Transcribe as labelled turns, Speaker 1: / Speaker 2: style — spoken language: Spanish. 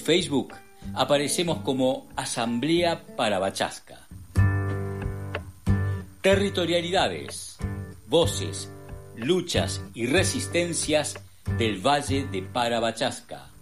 Speaker 1: Facebook aparecemos como Asamblea Parabachasca. Territorialidades, voces, luchas y resistencias del Valle de Parabachasca.